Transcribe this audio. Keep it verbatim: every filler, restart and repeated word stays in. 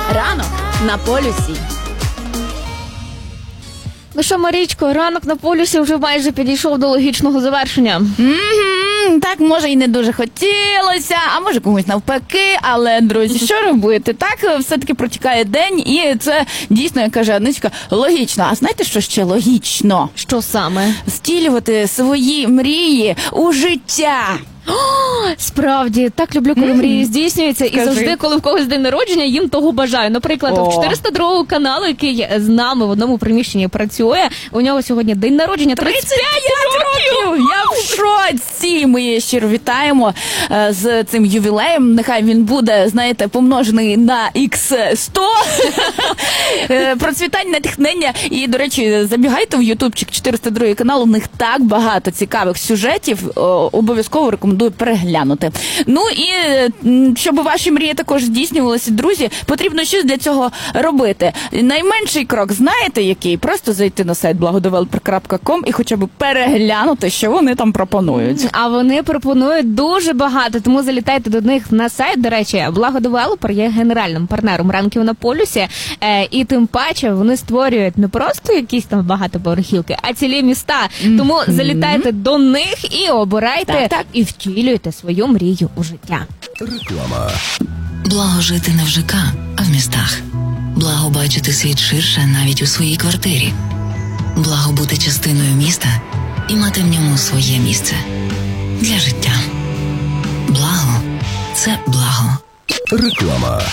Ранок на полюсі. Ну що, Марічко, ранок на полюсі вже майже підійшов до логічного завершення. Mm-hmm, так, може, і не дуже хотілося, а може комусь навпаки, але, друзі, що робити? Так, все-таки протікає день, і це дійсно, як каже Аничка, логічно. А знаєте, що ще логічно? Що саме? Втілювати свої мрії у життя. О, справді, так люблю, коли mm. мрії здійснюються. Скажи. І завжди, коли в когось день народження, їм того бажаю. Наприклад, у чотириста другого каналу, який з нами в одному приміщенні працює, у нього сьогодні день народження тридцять п'ять років! Я в шоці! Ми її щиро вітаємо з цим ювілеєм. Нехай він буде, знаєте, помножений на ікс сто. Процвітання, натхнення. І, до речі, забігайте в ютубчик чотириста другий канал, у них так багато цікавих сюжетів. Обов'язково рекомендую переглянути. Ну і щоб ваші мрії також здійснювалися, друзі, потрібно щось для цього робити. Найменший крок, знаєте який? Просто зайти на сайт благодевелопер крапка ком і хоча б переглянути, що вони там пропонують. А вони пропонують дуже багато, тому залітайте до них на сайт. До речі, Благодевелопер є генеральним партнером ранків на полюсі, е, і тим паче вони створюють не просто якісь там багатоповерхівки, а цілі міста. Mm-hmm. Тому залітайте до них і обирайте, так, так. і втілюйте свою мрію у життя. Реклама. Благо жити не в ЖК, а в містах. Благо бачити світ ширше навіть у своїй квартирі. Благо бути частиною міста і мати в ньому своє місце. Для життя. Благо – це благо. Реклама.